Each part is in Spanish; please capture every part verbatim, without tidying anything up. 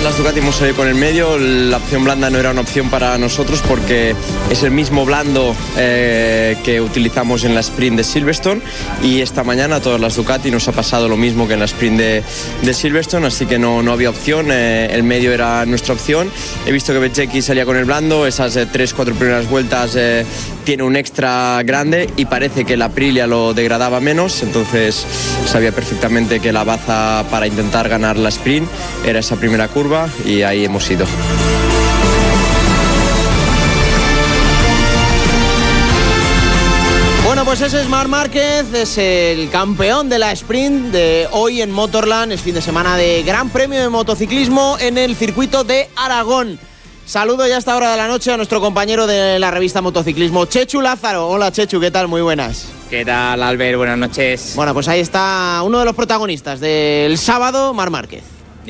las Ducati hemos salido con el medio. La opción blanda no era una opción para nosotros porque es el mismo blando eh, que utilizamos en la sprint de Silverstone, y esta mañana a todas las Ducati nos ha pasado lo mismo que en la sprint de, de Silverstone, así que no, no había opción. Eh, el medio era nuestra opción. He visto que Bezzecchi salía con el blando, esas eh, tres, cuatro primeras vueltas eh, tiene un extra grande y parece que la Aprilia lo degradaba menos, entonces sabía perfectamente que la baza para intentar ganar la sprint era esa primera curva y ahí hemos ido. Bueno, pues ese es Marc Márquez, es el campeón de la sprint de hoy en Motorland. Es fin de semana de Gran Premio de Motociclismo en el circuito de Aragón. Saludo ya a esta hora de la noche a nuestro compañero de la revista Motociclismo, Chechu Lázaro. Hola Chechu, ¿qué tal? Muy buenas. ¿Qué tal, Albert? Buenas noches. Bueno, pues ahí está uno de los protagonistas del sábado, Marc Márquez.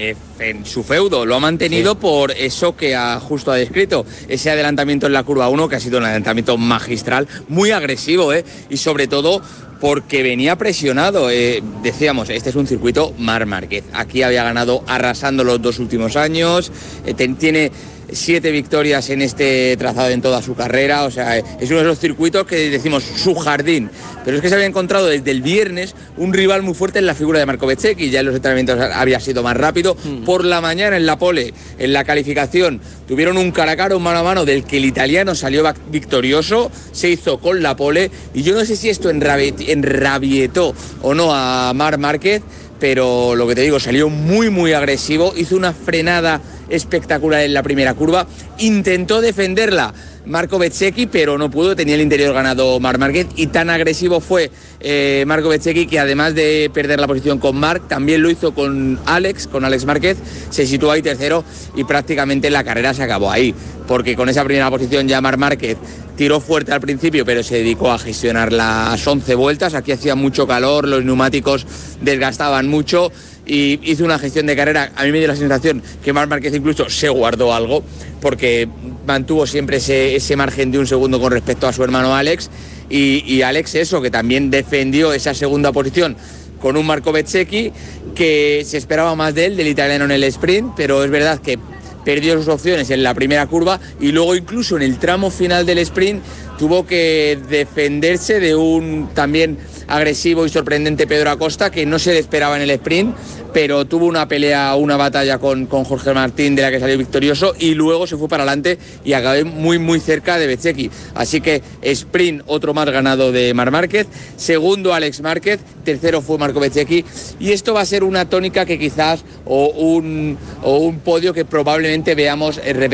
En su feudo lo ha mantenido, sí, por eso que ha, justo ha descrito, ese adelantamiento en la curva uno, que ha sido un adelantamiento magistral, muy agresivo, ¿eh? Y sobre todo porque venía presionado. Eh, decíamos, este es un circuito Marc Márquez. Aquí había ganado arrasando los dos últimos años, eh, ten, tiene siete victorias en este trazado en toda su carrera, o sea, es uno de esos circuitos que decimos su jardín, pero es que se había encontrado desde el viernes un rival muy fuerte en la figura de Marco Bezzecchi. Ya en los entrenamientos había sido más rápido, mm. por la mañana en la pole, en la calificación, tuvieron un cara a cara, un mano a mano, del que el italiano salió victorioso, se hizo con la pole, y yo no sé si esto enrabietó o no a Marc Márquez, pero lo que te digo, salió muy muy agresivo, hizo una frenada espectacular en la primera curva, intentó defenderla Marco Bezzecchi, pero no pudo, tenía el interior ganado Marc Márquez, y tan agresivo fue eh, Marco Bezzecchi que además de perder la posición con Marc, también lo hizo con Alex, con Alex Márquez, se situó ahí tercero y prácticamente la carrera se acabó ahí, porque con esa primera posición ya Marc Márquez tiró fuerte al principio, pero se dedicó a gestionar las once vueltas, aquí hacía mucho calor, los neumáticos desgastaban mucho, y hizo una gestión de carrera. A mí me dio la sensación que Marc Márquez incluso se guardó algo, porque mantuvo siempre ese, ese margen de un segundo con respecto a su hermano Alex, y, y Alex eso, que también defendió esa segunda posición con un Marco Bezzecchi que se esperaba más de él, del italiano, en el sprint, pero es verdad que perdió sus opciones en la primera curva, y luego incluso en el tramo final del sprint tuvo que defenderse de un también agresivo y sorprendente Pedro Acosta, que no se le esperaba en el sprint, pero tuvo una pelea, una batalla con, con Jorge Martín, de la que salió victorioso, y luego se fue para adelante y acabó muy muy cerca de Bezzecchi. Así que sprint, otro más ganado de Marc Márquez, segundo Alex Márquez, tercero fue Marco Bezzecchi, y esto va a ser una tónica que quizás, o un, o un podio que probablemente veamos repetir